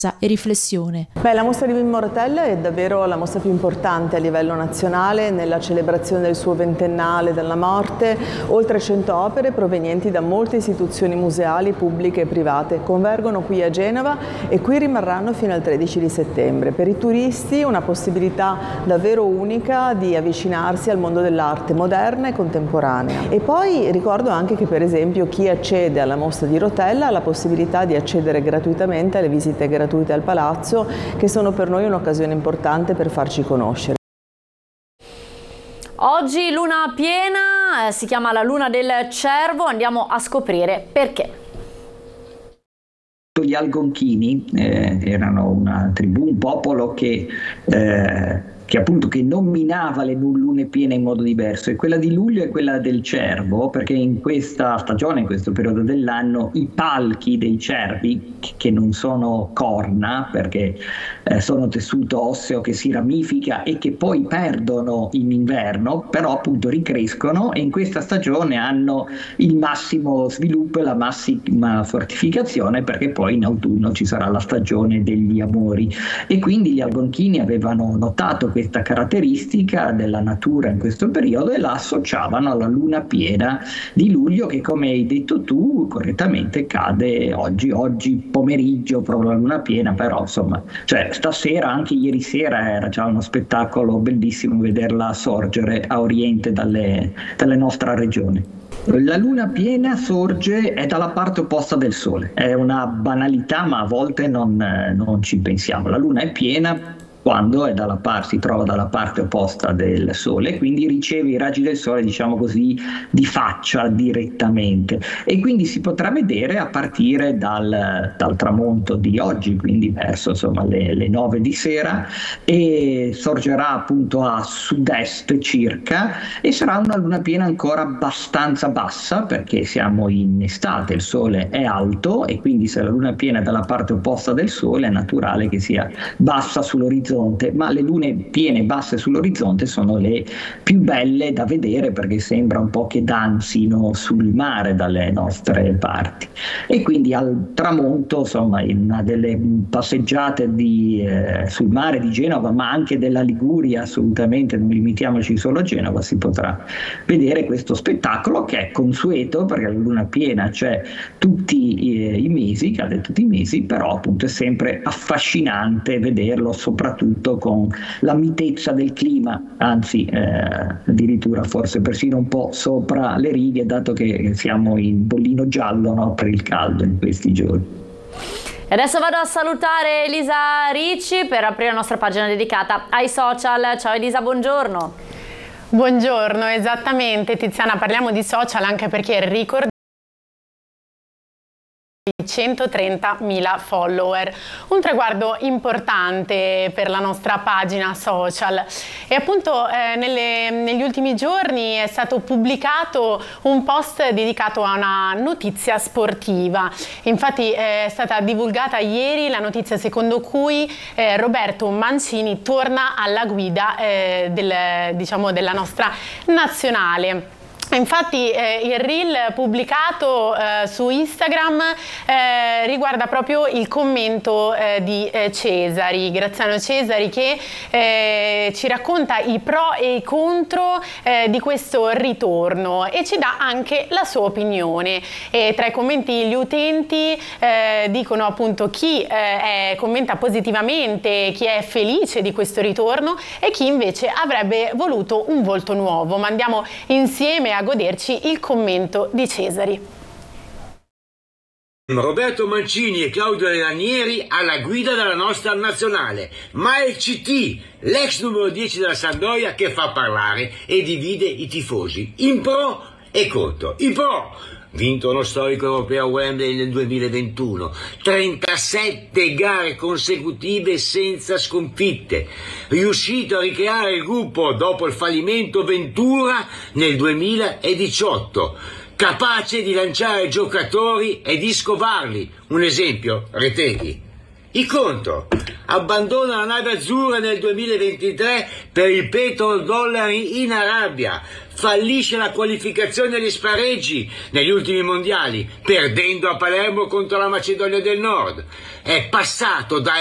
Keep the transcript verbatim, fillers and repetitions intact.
e riflessione. Beh, la mostra di Mimmo Rotella è davvero la mostra più importante a livello nazionale nella celebrazione del suo ventennale dalla morte. Oltre cento opere provenienti da molte istituzioni museali pubbliche e private convergono qui a Genova e qui rimarranno fino al tredici di settembre. Per i turisti una possibilità davvero unica di avvicinarsi al mondo dell'arte moderna e contemporanea. E poi ricordo anche che per esempio chi accede alla mostra di Rotella ha la possibilità di accedere gratuitamente alle visite gratuite al Palazzo, che sono per noi un'occasione importante per farci conoscere. Oggi luna piena, eh, si chiama la luna del cervo, andiamo a scoprire perché. Gli Algonchini eh, erano una tribù, un popolo che eh, che appunto che nominava le lune piene in modo diverso, e quella di luglio è quella del cervo, perché in questa stagione, in questo periodo dell'anno, i palchi dei cervi, che non sono corna perché eh, sono tessuto osseo che si ramifica e che poi perdono in inverno, però appunto ricrescono, e in questa stagione hanno il massimo sviluppo e la massima fortificazione, perché poi in autunno ci sarà la stagione degli amori. E quindi gli Algonchini avevano notato questa caratteristica della natura in questo periodo e la associavano alla luna piena di luglio, che, come hai detto tu correttamente, cade oggi, oggi pomeriggio, proprio la luna piena, però insomma, cioè stasera, anche ieri sera era già uno spettacolo bellissimo vederla sorgere a oriente dalle, dalle nostre regioni. La luna piena sorge è dalla parte opposta del sole, è una banalità ma a volte non, non ci pensiamo. La luna è piena quando è dalla par- si trova dalla parte opposta del sole, quindi riceve i raggi del sole, diciamo così, di faccia direttamente, e quindi si potrà vedere a partire dal, dal tramonto di oggi, quindi verso insomma le, le nove di sera, e sorgerà appunto a sud-est circa, e sarà una luna piena ancora abbastanza bassa perché siamo in estate, il sole è alto, e quindi se la luna piena è dalla parte opposta del sole è naturale che sia bassa sull'orizzonte. Ma le lune piene basse sull'orizzonte sono le più belle da vedere, perché sembra un po' che danzino sul mare dalle nostre parti. E quindi al tramonto, insomma, in una delle passeggiate di, eh, sul mare di Genova, ma anche della Liguria, assolutamente non limitiamoci solo a Genova, si potrà vedere questo spettacolo che è consueto, perché la luna piena c'è tutti i, i mesi, cade tutti i mesi, però appunto è sempre affascinante vederlo, soprattutto con la mitezza del clima, anzi eh, addirittura forse persino un po' sopra le righe, dato che siamo in bollino giallo, no, per il caldo in questi giorni. E adesso vado a salutare Elisa Ricci per aprire la nostra pagina dedicata ai social. Ciao Elisa, buongiorno. Buongiorno, esattamente Tiziana, parliamo di social anche perché ricordiamo centotrentamila follower, un traguardo importante per la nostra pagina social. E appunto eh, nelle, negli ultimi giorni è stato pubblicato un post dedicato a una notizia sportiva. Infatti è stata divulgata ieri la notizia secondo cui eh, Roberto Mancini torna alla guida eh, del, diciamo, della nostra nazionale. Infatti eh, il reel pubblicato eh, su Instagram eh, riguarda proprio il commento eh, di eh, Cesari, Graziano Cesari, che eh, ci racconta i pro e i contro eh, di questo ritorno e ci dà anche la sua opinione. E tra i commenti gli utenti eh, dicono appunto chi eh, è, commenta positivamente, chi è felice di questo ritorno e chi invece avrebbe voluto un volto nuovo. Ma andiamo insieme a goderci il commento di Cesari. Roberto Mancini e Claudio Ranieri alla guida della nostra nazionale, ma è il C T, l'ex numero dieci della Sampdoria, che fa parlare e divide i tifosi in pro e contro. I pro: vinto lo storico europeo a Wembley nel duemilaventuno, trentasette gare consecutive senza sconfitte, riuscito a ricreare il gruppo dopo il fallimento Ventura nel duemiladiciotto, capace di lanciare giocatori e di scovarli, un esempio Retegui. I contro: abbandona la nave azzurra nel duemilaventitré per il petrodollari in Arabia, fallisce la qualificazione agli spareggi negli ultimi mondiali, perdendo a Palermo contro la Macedonia del Nord. È passato da